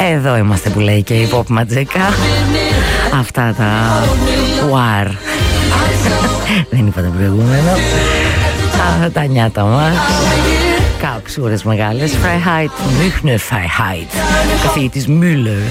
Εδώ είμαστε που λέει και η pop ματζικά. Αυτά τα war. Δεν είπα το προηγούμενο. Τα νιάτα μας. Κάψουρες μεγάλες. Freiheit, Münchner Freiheit. Καθηγητής Müller.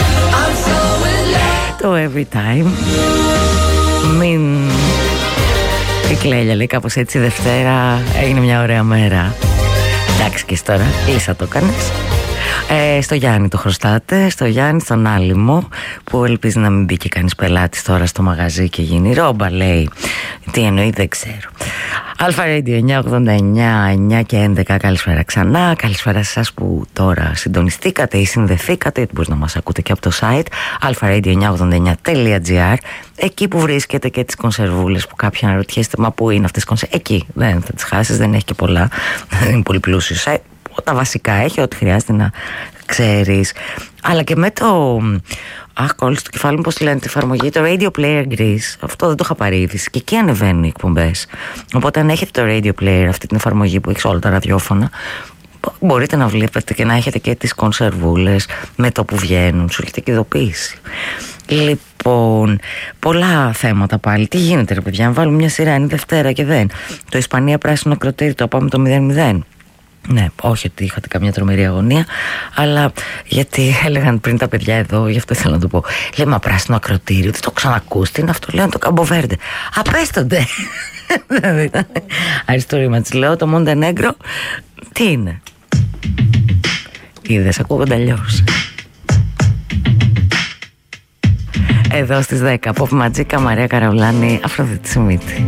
Το every time. Μην... Η Κλέλια λέει κάπως έτσι Δευτέρα έγινε μια ωραία μέρα. Εντάξει και τώρα, Λίσσα το κάνεις. Στο Γιάννη το χρωστάτε, στο Γιάννη στον Άλυμο που ελπίζει να μην μπει και κανείς πελάτης τώρα στο μαγαζί και γίνει ρόμπα, λέει. Τι εννοεί δεν ξέρω. Αλφα Radio 989, 9 και 11, καλησπέρα ξανά. Καλησπέρα σε εσάς που τώρα συντονιστήκατε ή συνδεθήκατε, γιατί μπορεί να μας ακούτε και από το site alpha-radio989.gr. Εκεί που βρίσκεται και τις κονσερβούλες που κάποιοι αναρωτιέστε, μα πού είναι αυτές τις κονσερβούλες. Εκεί δεν θα τις χάσεις, δεν έχει και πολλά, δεν είναι πολύ πλούσιο site. Τα βασικά έχει, ό,τι χρειάζεται να ξέρεις. Αλλά και με το... Αχ, κόλλησε το κεφάλι μου, πώς λένε τη εφαρμογή, το Radio Player Greece. Αυτό δεν το είχα πάρει είδηση. Και εκεί ανεβαίνουν οι εκπομπές. Οπότε αν έχετε το Radio Player, αυτή την εφαρμογή που έχει όλα τα ραδιόφωνα, μπορείτε να βλέπετε και να έχετε και τις κονσερβούλες με το που βγαίνουν. Σου έχετε και ειδοποίηση. Λοιπόν, πολλά θέματα πάλι. Τι γίνεται ρε παιδιά, αν βάλουμε μια σειρά, είναι Δευτέρα και δεν. Το Ισπανία πράσινο ακροτήρι, το πάμε το 0-0. Ναι, όχι ότι είχατε καμιά τρομερή αγωνία, αλλά γιατί έλεγαν πριν τα παιδιά εδώ, γι' αυτό ήθελα να το πω. Λέει, μα πράσινο ακροτήριο, δεν το ξανακούς, τι είναι αυτό, λέω το Καμποβέρντε. Απέστονται. Αριστούριμα της λέω, το Μοντενέγκρο, τι είναι. Είδες, ακούγονται αλλιώς. Εδώ στις 10, Pop Ματζίκα, Μαρία Καραουλάνη, Αφροδίτη Σιμίτη.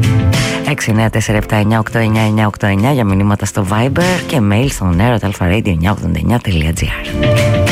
694-798-9989 για μηνύματα στο Viber και mail στο nero@alpha-radio989.gr.